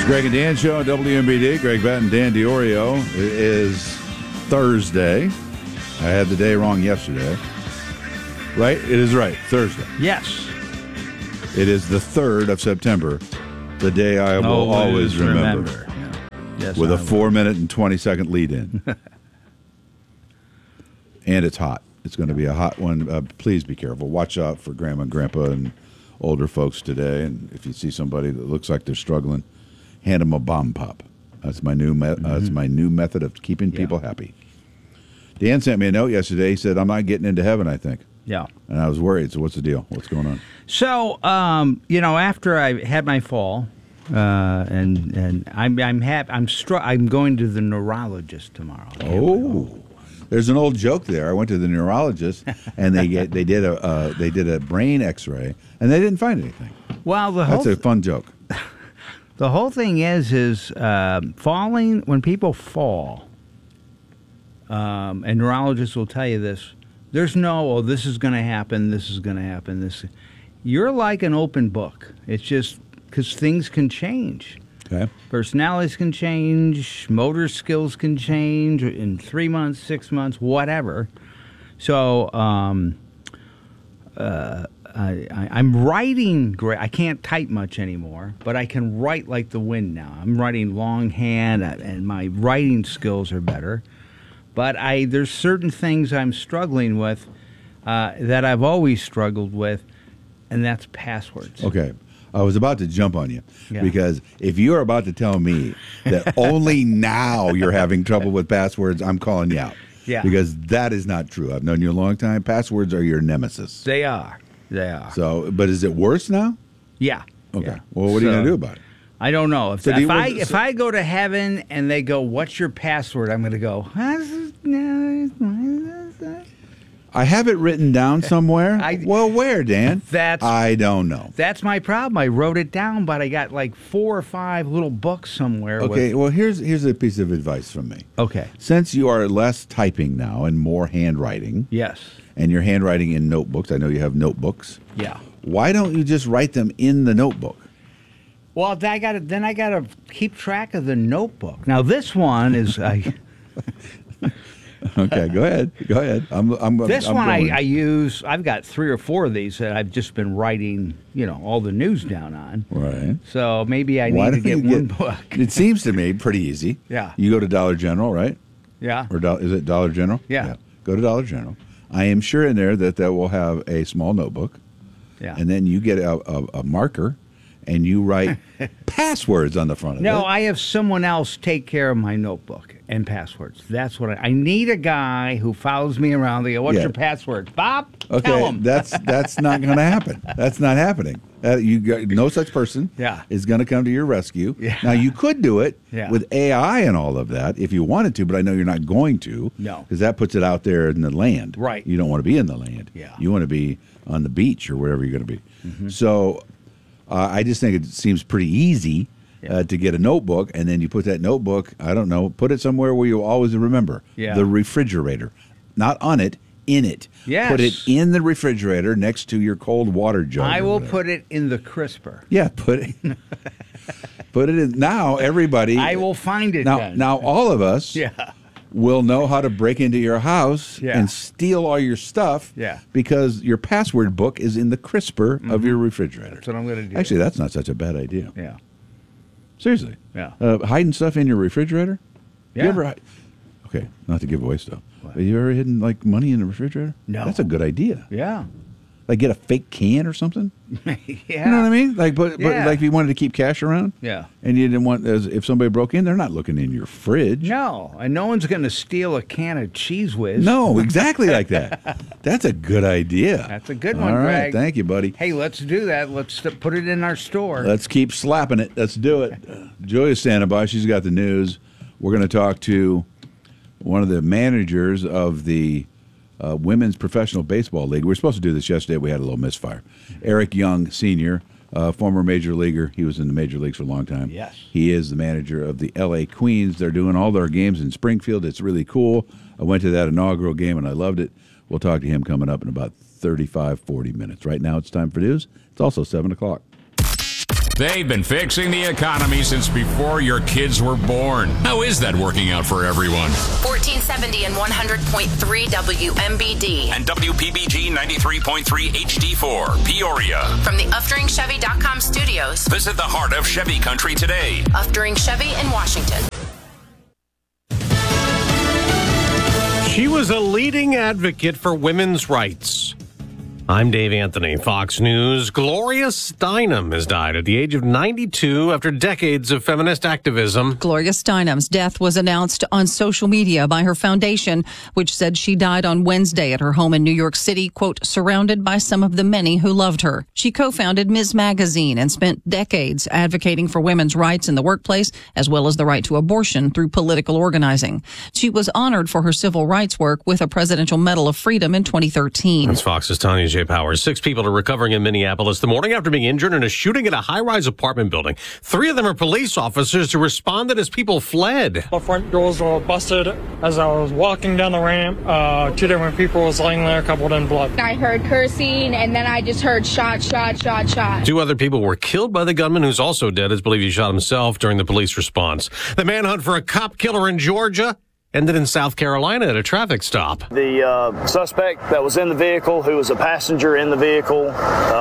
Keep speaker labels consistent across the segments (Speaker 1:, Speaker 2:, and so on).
Speaker 1: Greg and Dan Show on WMBD. Greg Batten and Dan DiOrio. It is Thursday. I had the day wrong yesterday. Right? It is right. Thursday.
Speaker 2: Yes.
Speaker 1: It is the 3rd of September, the day I will always remember.
Speaker 2: Yeah. Yes,
Speaker 1: with a 4-minute and 20-second lead-in. And it's hot. It's going to be a hot one. Please be careful. Watch out for Grandma and Grandpa and older folks today. And if you see somebody that looks like they're struggling, hand them a bomb pop. That's my new that's my new method of keeping people happy. Dan sent me a note yesterday. He said, I'm not getting into heaven, I think.
Speaker 2: Yeah.
Speaker 1: And I was worried. So what's the deal? What's going on?
Speaker 2: So, after I had my fall, and I'm going to the neurologist tomorrow.
Speaker 1: Oh. There's an old joke there. I went to the neurologist, and they did a brain X-ray, and they didn't find anything.
Speaker 2: Well,
Speaker 1: that's a fun joke.
Speaker 2: The whole thing is falling. When people fall, and neurologists will tell you this. There's no, this is going to happen. This is going to happen. You're like an open book. It's just because things can change.
Speaker 1: Okay.
Speaker 2: Personalities can change, motor skills can change in 3 months, 6 months, whatever. So I'm writing great. I can't type much anymore, but I can write like the wind now. I'm writing longhand, and my writing skills are better. But there's certain things I'm struggling with that I've always struggled with, and that's passwords.
Speaker 1: Okay. I was about to jump on you because if you're about to tell me that only now you're having trouble with passwords, I'm calling you out.
Speaker 2: Yeah.
Speaker 1: Because that is not true. I've known you a long time. Passwords are your nemesis.
Speaker 2: They are.
Speaker 1: So, but is it worse now?
Speaker 2: Yeah.
Speaker 1: Okay.
Speaker 2: Yeah.
Speaker 1: Well, what are you going to do about it?
Speaker 2: I don't know. If I go to heaven and they go, "What's your password?" I'm going to go,
Speaker 1: I have it written down somewhere. Well, where, Dan? I don't know.
Speaker 2: That's my problem. I wrote it down, but I got like 4 or 5 little books somewhere.
Speaker 1: Okay, well, here's a piece of advice from me.
Speaker 2: Okay.
Speaker 1: Since you are less typing now and more handwriting.
Speaker 2: Yes.
Speaker 1: And you're handwriting in notebooks. I know you have notebooks.
Speaker 2: Yeah.
Speaker 1: Why don't you just write them in the notebook?
Speaker 2: Well, I got to keep track of the notebook. Now, this one is...
Speaker 1: Okay, go ahead.
Speaker 2: I use. I've got 3 or 4 of these that I've just been writing, all the news down on.
Speaker 1: Right.
Speaker 2: So maybe I need to get one book.
Speaker 1: It seems to me pretty easy.
Speaker 2: Yeah.
Speaker 1: You go to Dollar General, right?
Speaker 2: Yeah.
Speaker 1: Or is it Dollar General?
Speaker 2: Yeah.
Speaker 1: Go to Dollar General. I am sure in there that will have a small notebook.
Speaker 2: Yeah.
Speaker 1: And then you get a marker, and you write passwords on the front of it.
Speaker 2: No, I have someone else take care of my notebook and passwords. That's what I need. A guy who follows me around. They go, "What's your password, Bob?"
Speaker 1: Okay,
Speaker 2: tell him.
Speaker 1: that's not going to happen. That's not happening. No such person is going to come to your rescue.
Speaker 2: Yeah.
Speaker 1: Now, you could do it with AI and all of that if you wanted to, but I know you're not going to.
Speaker 2: No.
Speaker 1: Because that puts it out there in the land.
Speaker 2: Right.
Speaker 1: You don't want to be in the land.
Speaker 2: Yeah.
Speaker 1: You want to be on the beach or wherever you're going to be. Mm-hmm. So I just think it seems pretty easy to get a notebook, and then you put that notebook, I don't know, put it somewhere where you'll always remember.
Speaker 2: Yeah.
Speaker 1: The refrigerator. Not on it. In it.
Speaker 2: Yes.
Speaker 1: Put it in the refrigerator next to your cold water jug.
Speaker 2: I will put it in the crisper.
Speaker 1: Yeah, put it in. Now, everybody.
Speaker 2: I will find it
Speaker 1: Now, all of us will know how to break into your house and steal all your stuff because your password book is in the crisper of your refrigerator.
Speaker 2: That's what I'm going to do.
Speaker 1: Actually, that's not such a bad idea.
Speaker 2: Yeah.
Speaker 1: Seriously.
Speaker 2: Yeah.
Speaker 1: Hiding stuff in your refrigerator?
Speaker 2: Yeah.
Speaker 1: You ever okay, not to give away stuff. What? Have you ever hidden like money in the refrigerator?
Speaker 2: No.
Speaker 1: That's a good idea.
Speaker 2: Yeah.
Speaker 1: Like get a fake can or something?
Speaker 2: Yeah.
Speaker 1: You know what I mean? Like, but like if you wanted to keep cash around?
Speaker 2: Yeah.
Speaker 1: And you didn't want, if somebody broke in, they're not looking in your fridge.
Speaker 2: No. And no one's going to steal a can of Cheese Whiz.
Speaker 1: No, exactly like that. That's a good idea.
Speaker 2: That's a good one,
Speaker 1: All right,
Speaker 2: Greg.
Speaker 1: thank you, buddy.
Speaker 2: Hey, let's do that. Let's put it in our store.
Speaker 1: Let's keep slapping it. Let's do it. Julia's standing by. She's got the news. We're going to talk to one of the managers of the Women's Professional Baseball League. We were supposed to do this yesterday. We had a little misfire. Eric Young, Sr., former major leaguer. He was in the major leagues for a long time.
Speaker 2: Yes.
Speaker 1: He is the manager of the L.A. Queens. They're doing all their games in Springfield. It's really cool. I went to that inaugural game, and I loved it. We'll talk to him coming up in about 35, 40 minutes. Right now it's time for news. It's also 7 o'clock.
Speaker 3: They've been fixing the economy since before your kids were born. How is that working out for everyone?
Speaker 4: 1470 and 100.3 WMBD.
Speaker 3: And WPBG 93.3 HD4, Peoria.
Speaker 4: From the UfteringChevy.com studios.
Speaker 3: Visit the heart of Chevy country today.
Speaker 4: Uftering Chevy in Washington.
Speaker 5: She was a leading advocate for women's rights. I'm Dave Anthony, Fox News. Gloria Steinem has died at the age of 92 after decades of feminist activism.
Speaker 6: Gloria Steinem's death was announced on social media by her foundation, which said she died on Wednesday at her home in New York City, quote, surrounded by some of the many who loved her. She co-founded Ms. Magazine and spent decades advocating for women's rights in the workplace, as well as the right to abortion through political organizing. She was honored for her civil rights work with a Presidential Medal of Freedom in 2013.
Speaker 5: That's Fox's Tanya J. Powers. 6 people are recovering in Minneapolis the morning after being injured in a shooting at a high-rise apartment building. 3 of them are police officers who responded as people fled.
Speaker 7: The front doors were busted. As I was walking down the ramp, 2 different people was laying there covered in blood.
Speaker 8: I heard cursing, and then I just heard shot.
Speaker 5: 2 other people were killed by the gunman, who's also dead. It's believed he shot himself during the police response. The manhunt for a cop killer in Georgia ended in South Carolina at a traffic stop.
Speaker 9: The suspect that was in the vehicle, who was a passenger in the vehicle,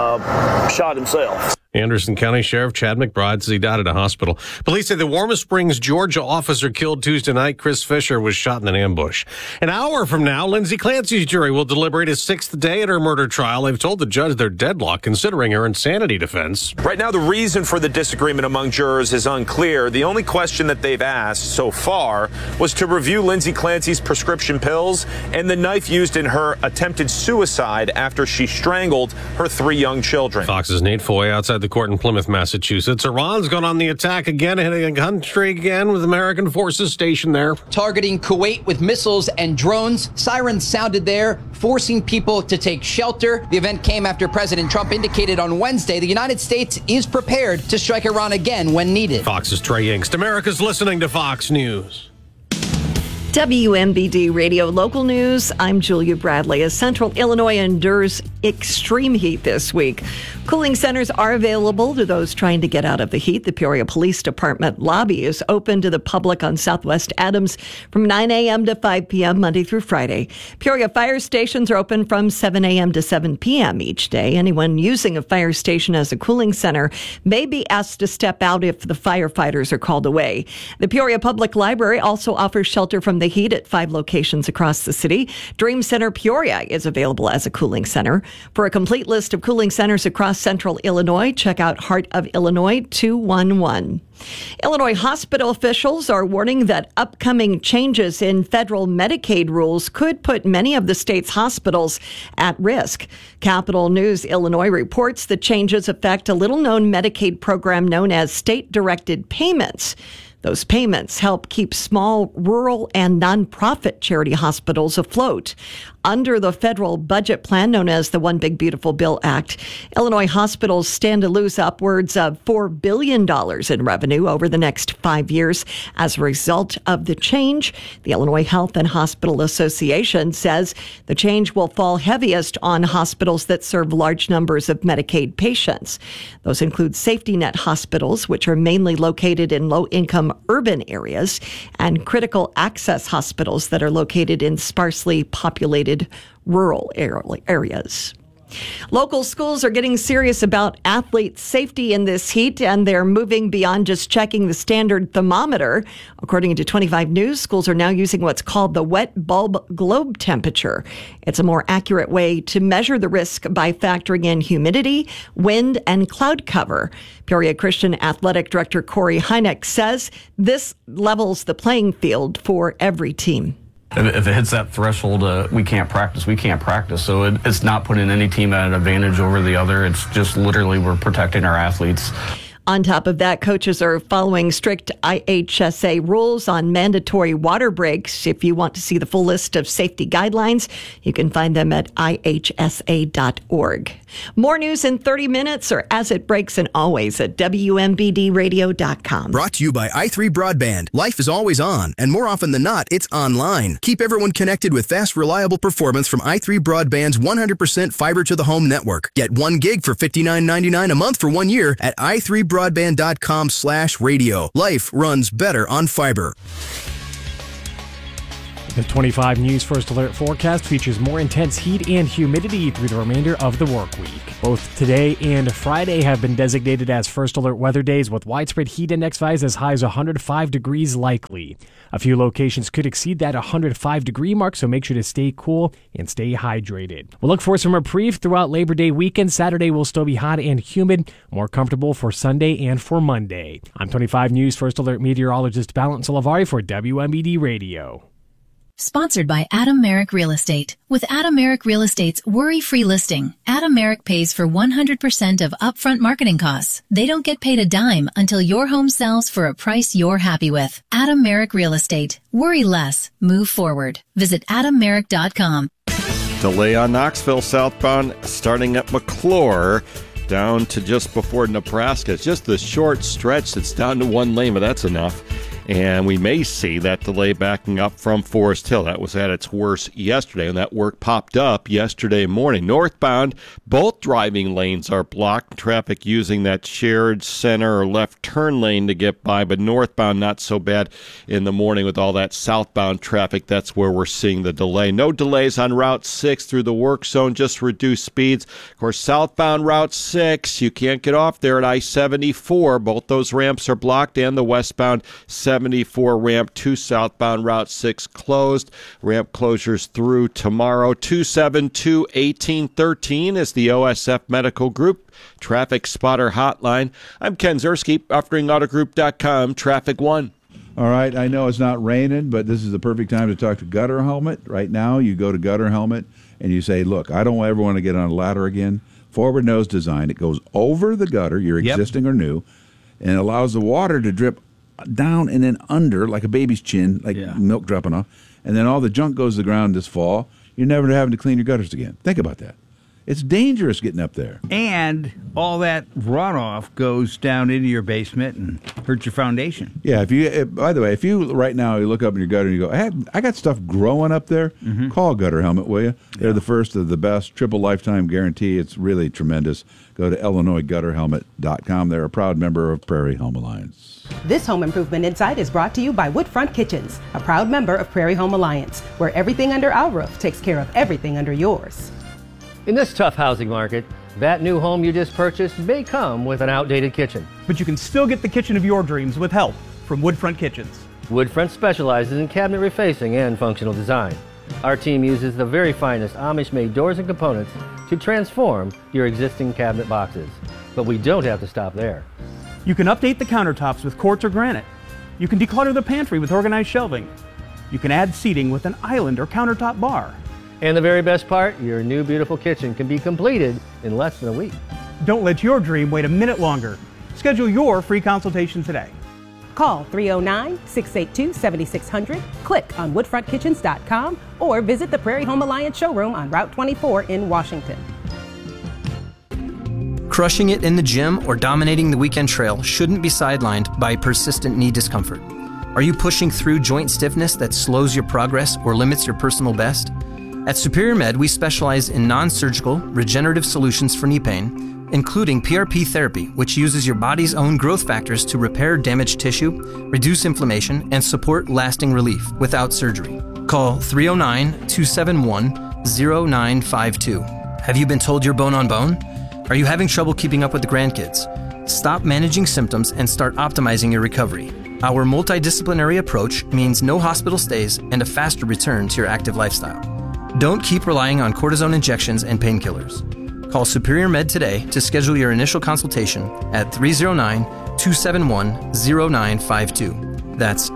Speaker 9: shot himself.
Speaker 5: Anderson County Sheriff Chad McBride says he died at a hospital. Police say the Warm Springs, Georgia officer killed Tuesday night, Chris Fisher, was shot in an ambush. An hour from now, Lindsay Clancy's jury will deliberate his 6th day at her murder trial. They've told the judge they're deadlocked, considering her insanity defense.
Speaker 10: Right now, the reason for the disagreement among jurors is unclear. The only question that they've asked so far was to review Lindsay Clancy's prescription pills and the knife used in her attempted suicide after she strangled her 3 young children.
Speaker 5: Fox's Nate Foy outside the court in Plymouth, Massachusetts. Iran's gone on the attack again, hitting a country again with American forces stationed there.
Speaker 11: Targeting Kuwait with missiles and drones. Sirens sounded there, forcing people to take shelter. The event came after President Trump indicated on Wednesday the United States is prepared to strike Iran again when needed.
Speaker 5: Fox's Trey Yingst. America's listening to Fox News.
Speaker 12: WMBD Radio Local News. I'm Julia Bradley. As Central Illinois endures extreme heat this week, cooling centers are available to those trying to get out of the heat. The Peoria Police Department lobby is open to the public on Southwest Adams from 9 a.m. to 5 p.m. Monday through Friday. Peoria fire stations are open from 7 a.m. to 7 p.m. each day. Anyone using a fire station as a cooling center may be asked to step out if the firefighters are called away. The Peoria Public Library also offers shelter from the heat at 5 locations across the city. Dream Center Peoria is available as a cooling center. For a complete list of cooling centers across Central Illinois, check out Heart of Illinois 211. Illinois hospital officials are warning that upcoming changes in federal Medicaid rules could put many of the state's hospitals at risk. Capital News Illinois reports the changes affect a little-known Medicaid program known as state-directed payments. Those payments help keep small, rural, and nonprofit charity hospitals afloat. Under the federal budget plan known as the One Big Beautiful Bill Act, Illinois hospitals stand to lose upwards of $4 billion in revenue over the next 5 years. As a result of the change, the Illinois Health and Hospital Association says the change will fall heaviest on hospitals that serve large numbers of Medicaid patients. Those include safety net hospitals, which are mainly located in low-income urban areas, and critical access hospitals that are located in sparsely populated rural areas. Local schools are getting serious about athlete safety in this heat, and they're moving beyond just checking the standard thermometer. According to 25 News, schools are now using what's called the wet bulb globe temperature. It's a more accurate way to measure the risk by factoring in humidity, wind, and cloud cover. Peoria Christian Athletic Director Corey Hynek says this levels the playing field for every team.
Speaker 13: If it hits that threshold, we can't practice. So it's not putting any team at an advantage over the other. It's just literally we're protecting our athletes.
Speaker 12: On top of that, coaches are following strict IHSA rules on mandatory water breaks. If you want to see the full list of safety guidelines, you can find them at ihsa.org. More news in 30 minutes or as it breaks, and always at WMBDradio.com.
Speaker 14: Brought to you by i3 Broadband. Life is always on, and more often than not, it's online. Keep everyone connected with fast, reliable performance from i3 Broadband's 100% fiber to the home network. Get 1 gig for $59.99 a month for 1 year at i3Broadband.com. PeoryBroadband.com/radio. Life runs better on fiber.
Speaker 15: The 25 News First Alert forecast features more intense heat and humidity through the remainder of the work week. Both today and Friday have been designated as First Alert weather days with widespread heat index values as high as 105 degrees likely. A few locations could exceed that 105 degree mark, so make sure to stay cool and stay hydrated. We'll look for some reprieve throughout Labor Day weekend. Saturday will still be hot and humid, more comfortable for Sunday and for Monday. I'm 25 News First Alert meteorologist Balint Salavari for WMBD Radio.
Speaker 16: Sponsored by Adam Merrick Real Estate. With Adam Merrick Real Estate's worry-free listing, Adam Merrick pays for 100% of upfront marketing costs. They don't get paid a dime until your home sells for a price you're happy with. Adam Merrick Real Estate. Worry less. Move forward. Visit AdamMerrick.com.
Speaker 17: Delay on Knoxville southbound starting at McClure down to just before Nebraska. It's just the short stretch that's down to one lane, but that's enough. And we may see that delay backing up from Forest Hill. That was at its worst yesterday, and that work popped up yesterday morning. Northbound, both driving lanes are blocked. Traffic using that shared center or left turn lane to get by, but northbound not so bad in the morning with all that southbound traffic. That's where we're seeing the delay. No delays on Route 6 through the work zone, just reduced speeds. Of course, southbound Route 6, you can't get off there at I-74. Both those ramps are blocked, and the westbound 74 ramp to southbound Route 6 closed. Ramp closures through tomorrow. 272-1813 is the OSF Medical Group Traffic Spotter Hotline. I'm Ken Zerski, Offering-Autogroup.com, Traffic 1.
Speaker 1: All right, I know it's not raining, but this is the perfect time to talk to Gutter Helmet. Right now, you go to Gutter Helmet and you say, look, I don't ever want to get on a ladder again. Forward nose design. It goes over the gutter, your existing or new, and allows the water to drip down and then under like a baby's chin, like milk dropping off, and then all the junk goes to the ground this fall. You're never having to clean your gutters again. Think about that. It's dangerous getting up there.
Speaker 2: And all that runoff goes down into your basement and hurts your foundation.
Speaker 1: Yeah, by the way, if you right now you look up in your gutter and you go, hey, I got stuff growing up there, call Gutter Helmet, will you? They're the first of the best, triple lifetime guarantee. It's really tremendous. Go to IllinoisGutterHelmet.com. They're a proud member of Prairie Home Alliance.
Speaker 18: This Home Improvement Insight is brought to you by Woodfront Kitchens, a proud member of Prairie Home Alliance, where everything under our roof takes care of everything under yours.
Speaker 19: In this tough housing market, that new home you just purchased may come with an outdated kitchen.
Speaker 20: But you can still get the kitchen of your dreams with help from Woodfront Kitchens.
Speaker 19: Woodfront specializes in cabinet refacing and functional design. Our team uses the very finest Amish-made doors and components to transform your existing cabinet boxes. But we don't have to stop there.
Speaker 20: You can update the countertops with quartz or granite. You can declutter the pantry with organized shelving. You can add seating with an island or countertop bar.
Speaker 19: And the very best part, your new beautiful kitchen can be completed in less than a week.
Speaker 20: Don't let your dream wait a minute longer. Schedule your free consultation today.
Speaker 18: Call 309-682-7600, click on woodfrontkitchens.com, or visit the Prairie Home Alliance showroom on Route 24 in Washington.
Speaker 21: Crushing it in the gym or dominating the weekend trail shouldn't be sidelined by persistent knee discomfort. Are you pushing through joint stiffness that slows your progress or limits your personal best? At Superior Med, we specialize in non-surgical, regenerative solutions for knee pain, including PRP therapy, which uses your body's own growth factors to repair damaged tissue, reduce inflammation, and support lasting relief without surgery. Call 309-271-0952. Have you been told you're bone on bone? Are you having trouble keeping up with the grandkids? Stop managing symptoms and start optimizing your recovery. Our multidisciplinary approach means no hospital stays and a faster return to your active lifestyle. Don't keep relying on cortisone injections and painkillers. Call Superior Med today to schedule your initial consultation at 309-271-0952. That's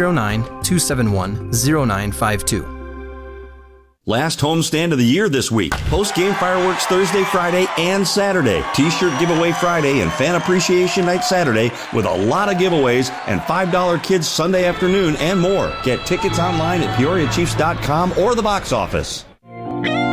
Speaker 21: 309-271-0952.
Speaker 22: Last homestand of the year this week. Post-game fireworks Thursday, Friday, and Saturday. T-shirt giveaway Friday and fan appreciation night Saturday with a lot of giveaways and $5 kids Sunday afternoon and more. Get tickets online at PeoriaChiefs.com or the box office.